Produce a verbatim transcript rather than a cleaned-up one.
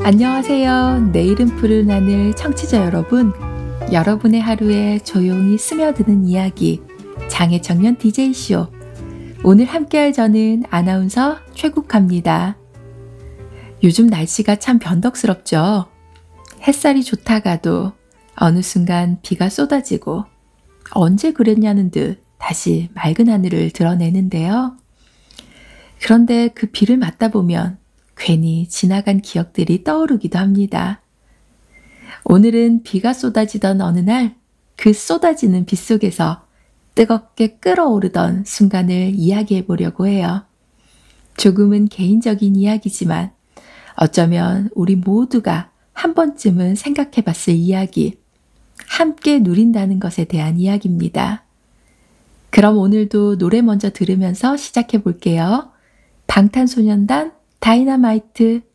안녕하세요. 내일은 푸른 하늘 청취자 여러분. 여러분의 하루에 조용히 스며드는 이야기 장혜정연 디제이쇼. 오늘 함께할 저는 아나운서 최국화입니다. 요즘 날씨가 참 변덕스럽죠. 햇살이 좋다가도 어느 순간 비가 쏟아지고 언제 그랬냐는 듯 다시 맑은 하늘을 드러내는데요. 그런데 그 비를 맞다 보면 괜히 지나간 기억들이 떠오르기도 합니다. 오늘은 비가 쏟아지던 어느 날 그 쏟아지는 빗 속에서 뜨겁게 끓어오르던 순간을 이야기해 보려고 해요. 조금은 개인적인 이야기지만 어쩌면 우리 모두가 한 번쯤은 생각해 봤을 이야기, 함께 누린다는 것에 대한 이야기입니다. 그럼 오늘도 노래 먼저 들으면서 시작해 볼게요. 방탄소년단 다이너마이트.